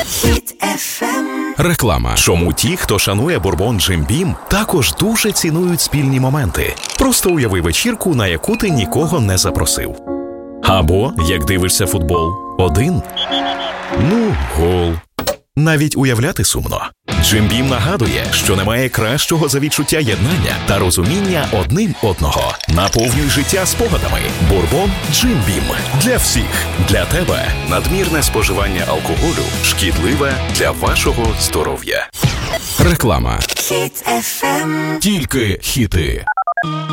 Хіт FM. Реклама. Чому ті, хто шанує бурбон Джим Бім, також дуже цінують спільні моменти. Просто уяви вечірку, на яку ти нікого не запросив. Або, як дивишся футбол, один. Гол. Навіть уявляти сумно. Джим Бім нагадує, що немає кращого за відчуття єднання та розуміння одним одного. Наповнюй життя спогадами. Бурбон Джим Бім. Для всіх. Для тебе. Надмірне споживання алкоголю шкідливе для вашого здоров'я. Реклама. Хіт FM. Тільки хіти.